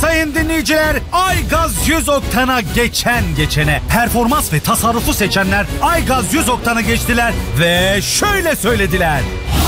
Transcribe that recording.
sayın dinleyiciler, Aygaz 100 oktana geçene performans ve tasarrufu seçenler Aygaz 100 oktana geçtiler ve şöyle söylediler: